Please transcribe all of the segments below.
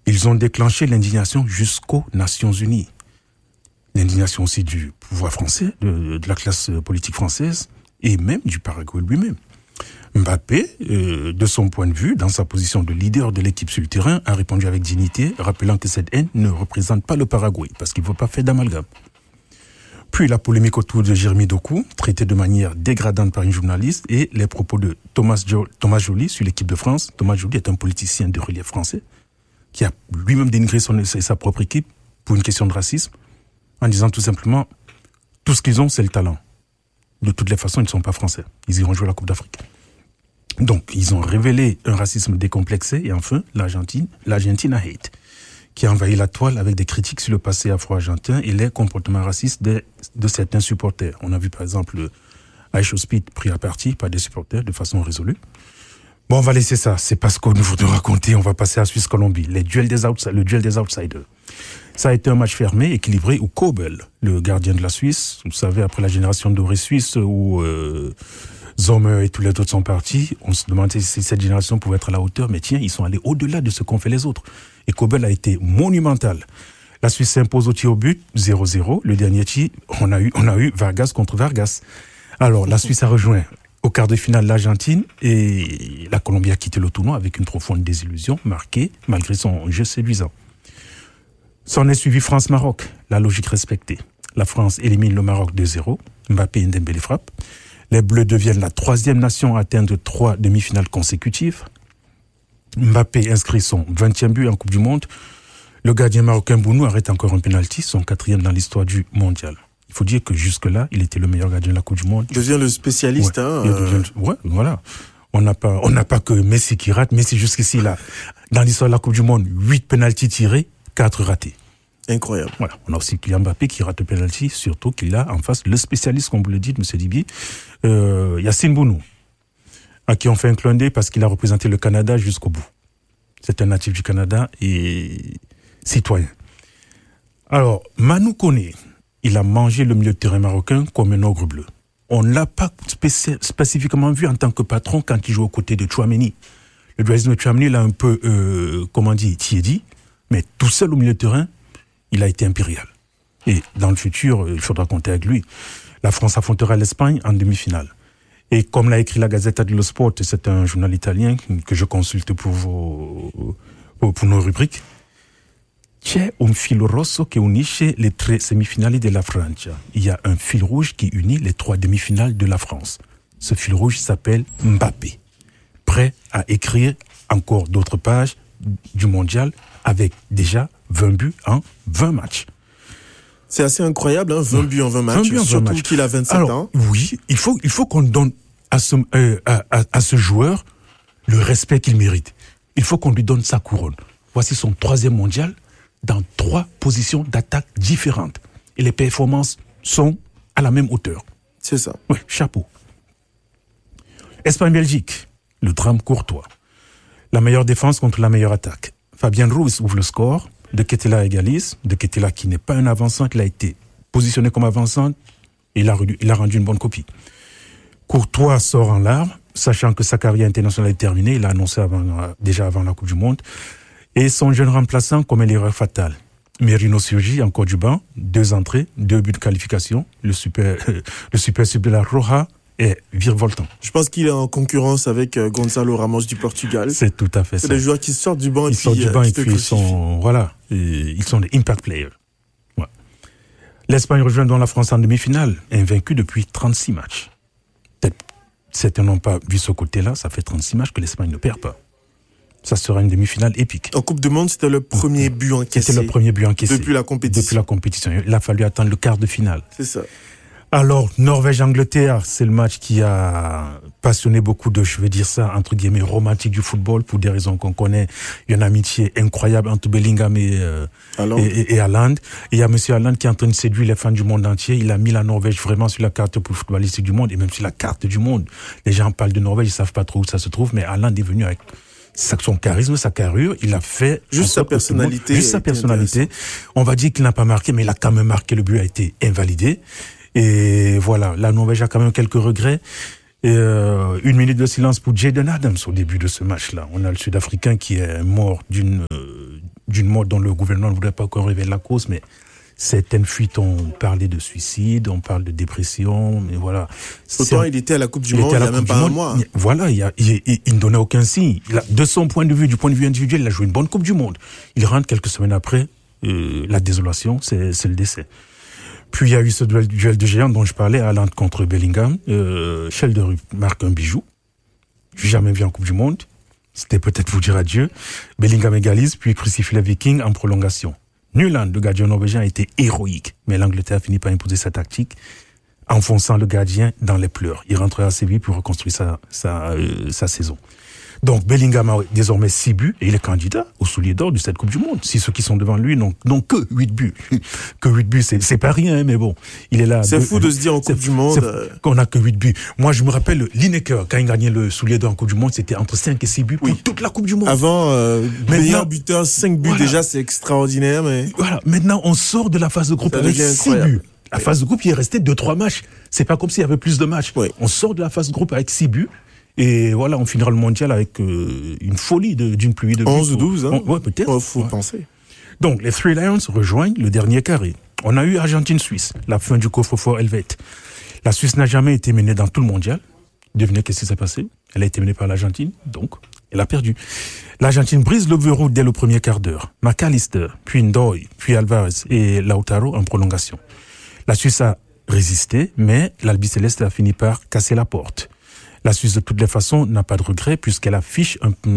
Ils ont déclenché l'indignation jusqu'aux Nations Unies. L'indignation aussi du pouvoir français, de la classe politique française, et même du Paraguay lui-même. Mbappé, de son point de vue, dans sa position de leader de l'équipe sur le terrain, a répondu avec dignité, rappelant que cette haine ne représente pas le Paraguay, parce qu'il ne faut pas faire d'amalgame. Puis la polémique autour de Jérémy Doku, traité de manière dégradante par une journaliste, et les propos de Thomas Joly sur l'équipe de France. Thomas Joly est un politicien de relief français, qui a lui-même dénigré sa propre équipe pour une question de racisme, en disant tout simplement, tout ce qu'ils ont, c'est le talent. De toutes les façons, ils ne sont pas français. Ils iront jouer la Coupe d'Afrique. Donc, ils ont révélé un racisme décomplexé, et enfin, l'Argentine a hate, qui a envahi la toile avec des critiques sur le passé afro-argentin et les comportements racistes de certains supporters. On a vu par exemple Aïcho Speed pris à partie par des supporters de façon résolue. Bon, on va laisser ça. C'est pas ce qu'on nous veut raconter. On va passer à Suisse-Colombie. Le duel des outsiders. Ça a été un match fermé, équilibré, où Kobel, le gardien de la Suisse, vous savez, après la génération dorée suisse, où Sommer et tous les autres sont partis, on se demandait si cette génération pouvait être à la hauteur, mais tiens, ils sont allés au-delà de ce qu'ont fait les autres. Et Kobel a été monumental. La Suisse s'impose au tir au but, 0-0. Le dernier tir, on a eu Vargas contre Vargas. Alors, la Suisse a rejoint au quart de finale l'Argentine, et la Colombie a quitté le tournoi avec une profonde désillusion, marquée malgré son jeu séduisant. S'en est suivi France-Maroc, la logique respectée. La France élimine le Maroc 2-0, Mbappé et Dembélé frappent. Les Bleus deviennent la 3e nation à atteindre 3 demi-finales consécutives. Mbappé inscrit son 20e but en Coupe du Monde. Le gardien marocain Bounou arrête encore un penalty, son 4e dans l'histoire du mondial. Il faut dire que jusque-là, il était le meilleur gardien de la Coupe du Monde. Il devient le spécialiste. Ouais, voilà. On n'a pas que Messi qui rate. Messi jusqu'ici, là, dans l'histoire de la Coupe du Monde, 8 penaltys tirés, 4 ratés. Incroyable. Voilà. On a aussi Kylian Mbappé qui rate le penalty, surtout qu'il a en face le spécialiste, comme vous le dites, M. Dibi, Yacine Bounou, à qui on fait un clin d'œil parce qu'il a représenté le Canada jusqu'au bout. C'est un natif du Canada et citoyen. Alors, Manu Koné, il a mangé le milieu de terrain marocain comme un ogre bleu. On ne l'a pas spécifiquement vu en tant que patron quand il joue aux côtés de Tchouaméni. Le dualisme de Tchouaméni l'a un peu, tiédi, mais tout seul au milieu de terrain, il a été impérial. Et dans le futur, il faudra compter avec lui. La France affrontera l'Espagne en demi-finale. Et comme l'a écrit la Gazzetta dello Sport, c'est un journal italien que je consulte pour nos rubriques, c'è un filo rosso che unisce le 3 semifinali della Francia. Il y a un fil rouge qui unit les 3 demi-finales de la France. Ce fil rouge s'appelle Mbappé. Prêt à écrire encore d'autres pages du mondial avec déjà 20 buts en 20 matchs. C'est assez incroyable, 20 buts en 20 matchs, surtout qu'il a 27 ans. Oui, il faut qu'on donne à ce joueur le respect qu'il mérite. Il faut qu'on lui donne sa couronne. Voici son 3e mondial dans 3 positions d'attaque différentes. Et les performances sont à la même hauteur. C'est ça. Oui, chapeau. Espagne-Belgique, le drame courtois. La meilleure défense contre la meilleure attaque. Fabien Ruiz ouvre le score. De Ketela égalise. De Ketela, qui n'est pas un avançant, il a été positionné comme avançant, et il a rendu une bonne copie. Courtois sort en larmes, sachant que sa carrière internationale est terminée. Il l'a annoncé déjà avant la Coupe du Monde. Et son jeune remplaçant commet l'erreur fatale. Merino surgit encore du banc, 2 entrées, 2 buts de qualification. Le super sub de la Roja est virevoltant. Je pense qu'il est en concurrence avec Gonçalo Ramos du Portugal. C'est tout à fait ça. C'est des joueurs qui sortent du banc et puis ils sont des impact players. Ouais. L'Espagne rejoint donc la France en demi-finale, invaincue depuis 36 matchs. Peut-être certains n'ont pas vu ce côté-là, ça fait 36 matchs que l'Espagne ne perd pas. Ça sera une demi-finale épique. En Coupe du Monde, c'était le premier but encaissé. C'était le premier but encaissé. Depuis la compétition. Il a fallu attendre le quart de finale. C'est ça. Alors, Norvège-Angleterre, c'est le match qui a passionné beaucoup de, je vais dire ça, entre guillemets, romantiques du football, pour des raisons qu'on connaît. Il y a une amitié incroyable entre Bellingham et Haaland. Et il y a M. Haaland qui est en train de séduire les fans du monde entier. Il a mis la Norvège vraiment sur la carte pour footballistique du monde, et même sur la carte du monde. Les gens parlent de Norvège, ils savent pas trop où ça se trouve, mais Haaland est venu avec son charisme, sa carrure, il a fait juste sa personnalité. On va dire qu'il n'a pas marqué, mais il a quand même marqué. Le but a été invalidé. Et voilà, la Norvège a quand même quelques regrets. Et 1 minute de silence pour Jayden Adams au début de ce match-là. On a le Sud-Africain qui est mort d'une d'une mort dont le gouvernement ne voudrait pas qu'on révèle la cause, mais certaines fuites ont parlé de suicide, on parle de dépression, mais voilà. Autant il était à la Coupe du Monde il y a même pas un mois. Voilà, il ne donnait aucun signe. De son point de vue, du point de vue individuel, il a joué une bonne Coupe du Monde. Il rentre quelques semaines après, la désolation, c'est le décès. Puis il y a eu ce duel de géants dont je parlais, Haaland contre Bellingham. Schelder marque un bijou. Je n'ai jamais vu en Coupe du Monde. C'était peut-être pour dire adieu. Bellingham égalise, puis crucifie les Vikings en prolongation. Nuland, le gardien norvégien, a été héroïque, mais l'Angleterre finit par imposer sa tactique, enfonçant le gardien dans les pleurs. Il rentrera à Séville pour reconstruire sa saison. Donc Bellingham a désormais 6 buts et il est candidat au soulier d'or de cette Coupe du Monde. Si ceux qui sont devant lui n'ont que 8 buts. Que 8 buts, c'est pas rien, mais bon, il est là. C'est fou de se dire en Coupe du Monde qu'on a que 8 buts. Moi, je me rappelle Lineker, quand il gagnait le soulier d'or en Coupe du Monde, c'était entre 5 et 6 buts pour toute la Coupe du Monde. Avant, meilleur buteur, 5 buts déjà, c'est extraordinaire, mais... Voilà, maintenant, on sort de la phase de groupe avec 6 buts. La phase de groupe, il est resté 2-3 matchs. C'est pas comme s'il y avait plus de matchs. On sort de la phase de groupe avec 6 buts. Et voilà, on finira le mondial avec une folie d'une pluie de buts. 11 ou 12, hein. Ouais, peut-être. Faut penser. Donc, les Three Lions rejoignent le dernier carré. On a eu Argentine-Suisse, la fin du coffre-fort helvète. La Suisse n'a jamais été menée dans tout le mondial. Devinez qu'est-ce qui s'est passé? Elle a été menée par l'Argentine, donc elle a perdu. L'Argentine brise le verrou dès le premier quart d'heure. McAllister, puis Ndoye, puis Alvarez et Lautaro en prolongation. La Suisse a résisté, mais l'Albiceleste a fini par casser la porte. La Suisse, de toutes les façons, n'a pas de regret puisqu'elle affiche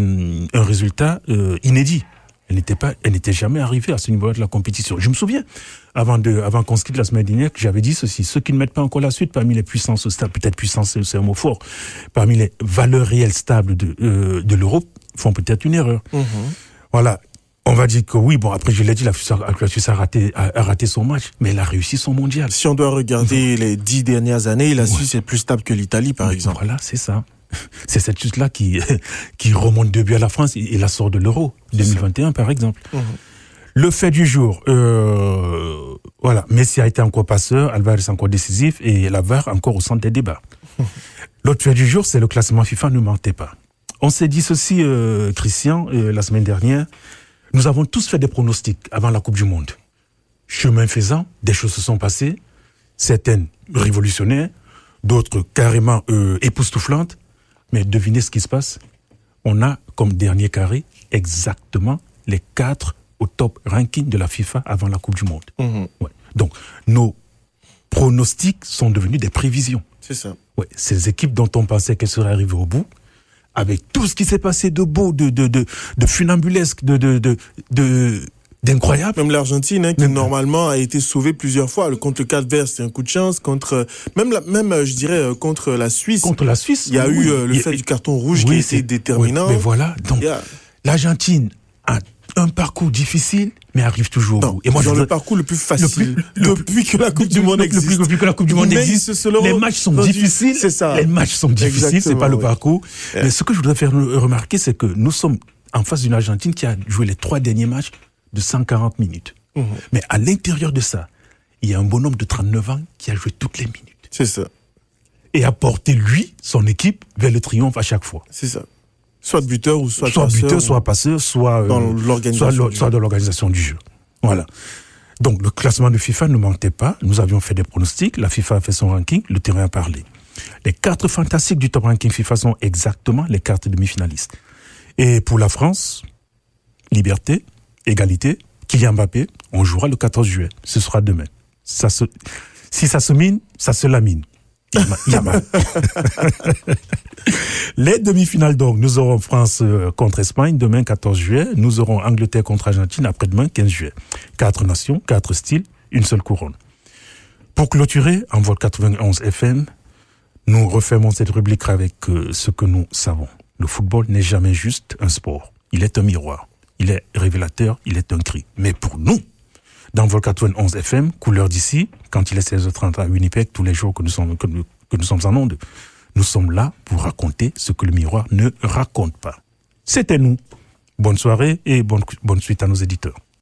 un résultat inédit. Elle n'était jamais arrivée à ce niveau-là de la compétition. Je me souviens, avant qu'on se quitte la semaine dernière, que j'avais dit ceci: ceux qui ne mettent pas encore la suite parmi les puissances stables, peut-être puissance c'est un mot fort, parmi les valeurs réelles stables de l'Europe, font peut-être une erreur. Voilà. On va dire que oui, bon, après je l'ai dit, la Suisse a raté son match, mais elle a réussi son mondial. Si on doit regarder les 10 dernières années, la Suisse est plus stable que l'Italie, par exemple. Voilà, c'est ça. C'est cette Suisse-là qui remonte 2 buts à la France et la sort de l'Euro 2021, par exemple. Le fait du jour, voilà, Messi a été encore passeur, Alvarez encore décisif et la VAR encore au centre des débats. L'autre fait du jour, c'est le classement FIFA, ne mentez pas. On s'est dit ceci, Christian, la semaine dernière. Nous avons tous fait des pronostics avant la Coupe du Monde. Chemin faisant, des choses se sont passées, certaines révolutionnaires, d'autres carrément époustouflantes. Mais devinez ce qui se passe. On a comme dernier carré exactement les 4 au top ranking de la FIFA avant la Coupe du Monde. Ouais. Donc, nos pronostics sont devenus des prévisions. C'est ça. Ouais. Ces équipes dont on pensait qu'elles seraient arrivées au bout, avec tout ce qui s'est passé de beau, de funambulesque, d'incroyable. Même l'Argentine, qui normalement a été sauvée plusieurs fois. Contre le Cap-Vert, c'était un coup de chance. Contre la Suisse. Contre la Suisse. Il y a eu le fait du carton rouge qui a été déterminant. Mais voilà. Donc, l'Argentine a un parcours difficile, mais arrive toujours au bout. Et moi, le parcours le plus facile depuis que la Coupe du Monde existe. Depuis que la Coupe du Monde existe, les matchs sont difficiles. C'est ça. Les matchs sont difficiles, c'est pas le parcours. Mais ce que je voudrais faire remarquer, c'est que nous sommes en face d'une Argentine qui a joué les 3 derniers matchs de 140 minutes. Mais à l'intérieur de ça, il y a un bonhomme de 39 ans qui a joué toutes les minutes. C'est ça. Et a porté, lui, son équipe, vers le triomphe à chaque fois. C'est ça. Soit buteur ou soit passeur, soit dans l'organisation du jeu. Voilà. Donc, le classement de FIFA ne mentait pas. Nous avions fait des pronostics. La FIFA a fait son ranking. Le terrain a parlé. Les 4 fantastiques du top ranking FIFA sont exactement les 4 demi-finalistes. Et pour la France, liberté, égalité, Kylian Mbappé, on jouera le 14 juillet. Ce sera demain. Si ça se mine, ça se lamine. Yamal. Les demi-finales, donc, nous aurons France contre Espagne demain 14 juillet. Nous aurons Angleterre contre Argentine après-demain 15 juillet. 4 nations, 4 styles, une seule couronne. Pour clôturer, en vol 91 FM, nous refermons cette rubrique avec ce que nous savons. Le football n'est jamais juste un sport. Il est un miroir. Il est révélateur, il est un cri. Mais pour nous, dans Vol 91 FM, couleur d'ici, quand il est 16h30 à Winnipeg, tous les jours que nous sommes en onde, nous sommes là pour raconter ce que le miroir ne raconte pas. C'était nous. Bonne soirée et bonne suite à nos éditeurs.